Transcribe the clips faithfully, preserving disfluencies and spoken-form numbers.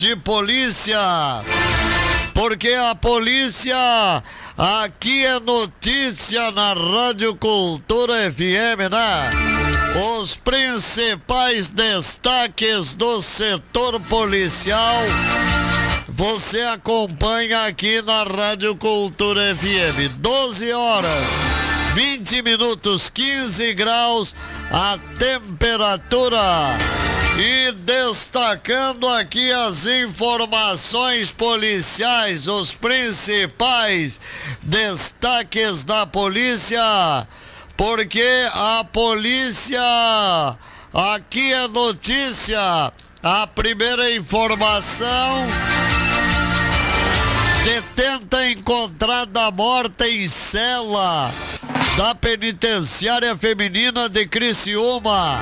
de polícia, porque a polícia aqui é notícia na Rádio Cultura F M, né? Os principais destaques do setor policial você acompanha aqui na Rádio Cultura F M. doze horas, vinte minutos, quinze graus a temperatura. E destacando aqui as informações policiais, os principais destaques da polícia, porque a polícia aqui é notícia. A primeira informação: detenta encontrada morta em cela da penitenciária feminina de Criciúma.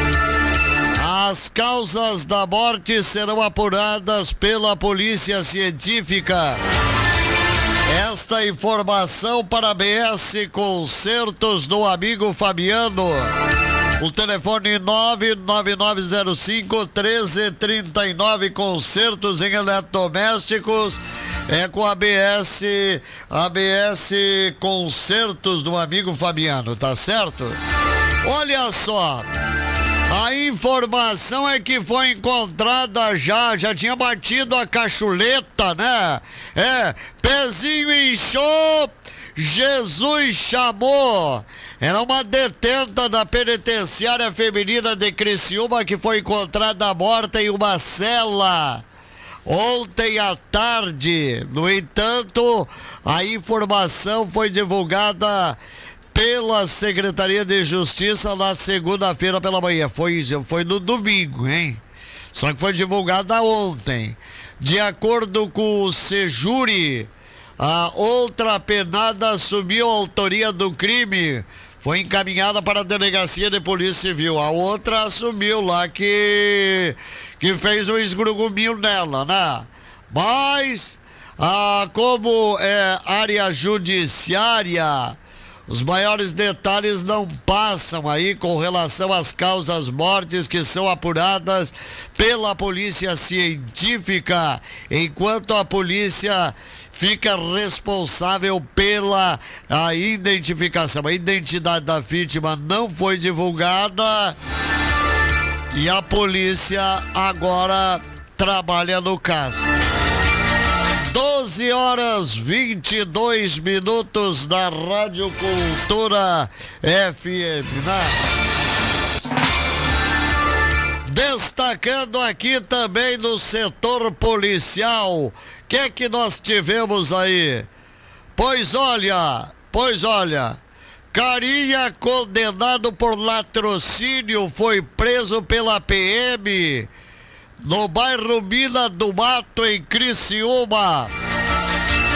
As causas da morte serão apuradas pela polícia científica. Esta informação para B S Concertos do amigo Fabiano. O telefone nove nove nove zero cinco um três três nove, Concertos em eletrodomésticos. É com a B S, a B S Concertos do amigo Fabiano, tá certo? Olha só, a informação é que foi encontrada já, já tinha batido a cachuleta, né? É, pezinho inchou, Jesus chamou. Era uma detenta da penitenciária feminina de Criciúma que foi encontrada morta em uma cela ontem à tarde. No entanto, a informação foi divulgada pela Secretaria de Justiça na segunda-feira pela manhã. Foi, foi no domingo, hein? Só que foi divulgada ontem. De acordo com o Sejuri, a outra penada assumiu a autoria do crime. Foi encaminhada para a delegacia de polícia civil. A outra assumiu lá que, que fez um esgruguminho nela, né? Mas, ah, como é área judiciária, os maiores detalhes não passam aí com relação às causas mortes que são apuradas pela polícia científica, enquanto a polícia fica responsável pela a identificação. A identidade da vítima não foi divulgada e a polícia agora trabalha no caso. doze horas, vinte e dois minutos da Rádio Cultura F M, né? Destacando aqui também no setor policial, o que é que nós tivemos aí? Pois olha, pois olha, carinha condenado por latrocínio foi preso pela P M no bairro Mina do Mato, em Criciúma.